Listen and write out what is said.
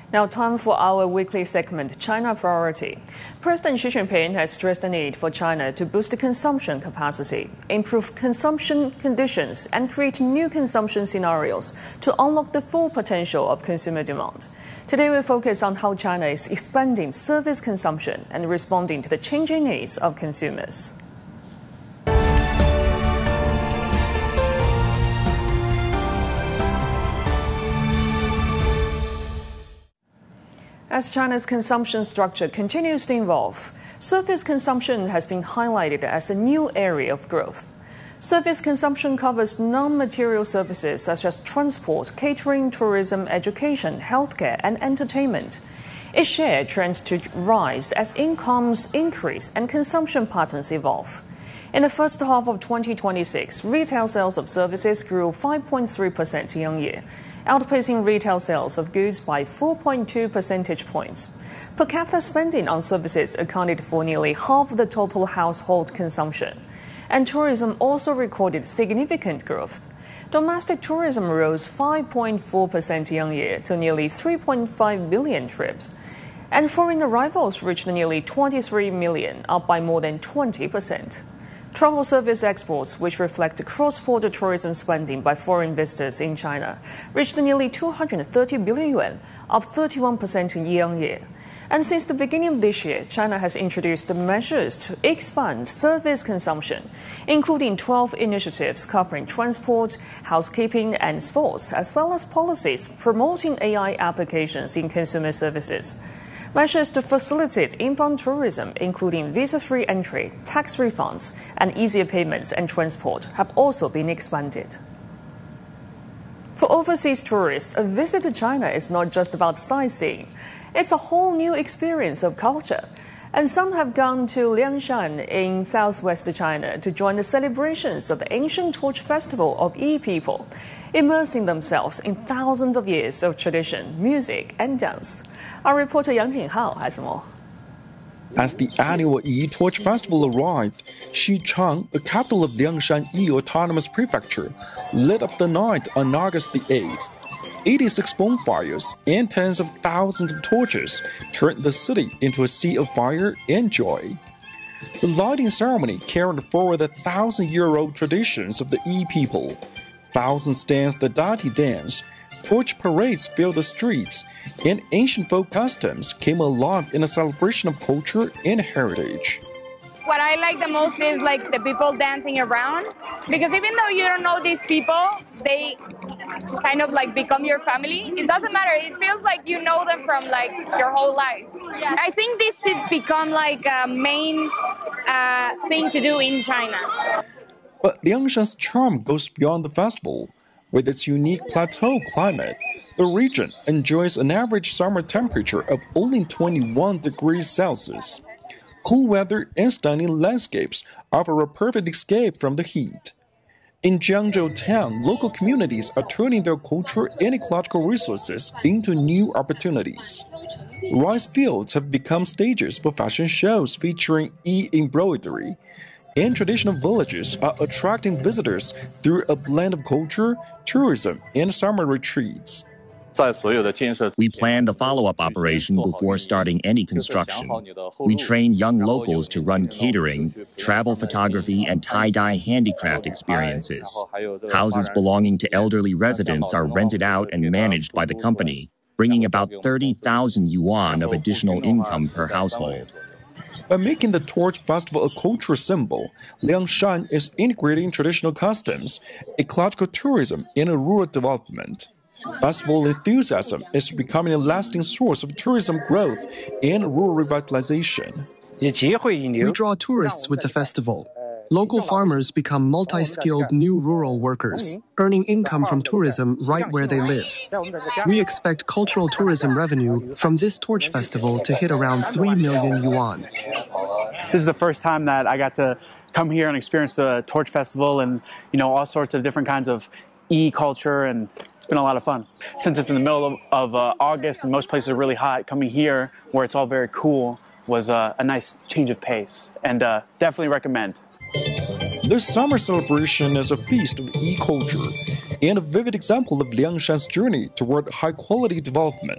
Now, time for our weekly segment, China Priority. President Xi Jinping has stressed the need for China to boost consumption capacity, improve consumption conditions, and create new consumption scenarios to unlock the full potential of consumer demand. Today, we focus on how China is expanding service consumption and responding to the changing needs of consumers. As China's consumption structure continues to evolve, service consumption has been highlighted as a new area of growth. Service consumption covers non-material services such as transport, catering, tourism, education, healthcare, and entertainment. Its share trends to rise as incomes increase and consumption patterns evolve. In the first half of 2026, retail sales of services grew 5.3% year-on-year, outpacing retail sales of goods by 4.2 percentage points. Per capita spending on services accounted for nearly half of the total household consumption. And tourism also recorded significant growth. Domestic tourism rose 5.4% year-on-year to nearly 3.5 billion trips. And foreign arrivals reached nearly 23 million, up by more than 20%. Travel service exports, which reflect cross-border tourism spending by foreign visitors in China, reached nearly 230 billion yuan, up 31% year-on-year. And since the beginning of this year, China has introduced measures to expand service consumption, including 12 initiatives covering transport, housekeeping, and sports, as well as policies promoting AI applications in consumer services. Measures to facilitate inbound tourism, including visa-free entry, tax refunds, and easier payments and transport, have also been expanded. For overseas tourists, a visit to China is not just about sightseeing. It's a whole new experience of culture. And some have gone to Liangshan in southwest China to join the celebrations of the ancient Torch Festival of Yi people, immersing themselves in thousands of years of tradition, music, and dance. Our reporter Yang Jinghao has more. As the annual Yi Torch Festival arrived, Xichang, the capital of Liangshan Yi Autonomous Prefecture, lit up the night on August the 8th. 86 bonfires and tens of thousands of torches turned the city into a sea of fire and joy. The lighting ceremony carried forward the 1,000-year-old traditions of the Yi people. Thousands danced the Dati dance, torch parades filled the streets, and ancient folk customs came alive in a celebration of culture and heritage. What I like the most is like the people dancing around, because even though you don't know these people, they kind of like become your family. It doesn't matter. It feels like you know them from like your whole life. Yeah. I think this should become like a main thing to do in China. But Liangshan's charm goes beyond the festival. With its unique plateau climate, the region enjoys an average summer temperature of only 21 degrees Celsius. Cool weather and stunning landscapes offer a perfect escape from the heat. In Jiangzhou town, local communities are turning their cultural and ecological resources into new opportunities. Rice fields have become stages for fashion shows featuring Yi embroidery, and traditional villages are attracting visitors through a blend of culture, tourism, and summer retreats. We planned a follow-up operation before starting any construction. We train young locals to run catering, travel photography, and tie-dye handicraft experiences. Houses belonging to elderly residents are rented out and managed by the company, bringing about 30,000 yuan of additional income per household. By making the Torch Festival a cultural symbol, Liangshan is integrating traditional customs, ecological tourism, and rural development. Festival enthusiasm is becoming a lasting source of tourism growth and rural revitalization. We draw tourists with the festival. Local farmers become multi-skilled new rural workers, earning income from tourism right where they live. We expect cultural tourism revenue from this Torch Festival to hit around 3 million yuan. This is the first time that I got to come here and experience the Torch Festival and, all sorts of different kinds of culture, and it's been a lot of fun. Since it's in the middle of August and most places are really hot, coming here where it's all very cool was a nice change of pace, and definitely recommend. This summer celebration is a feast of e-culture and a vivid example of Liangshan's journey toward high-quality development.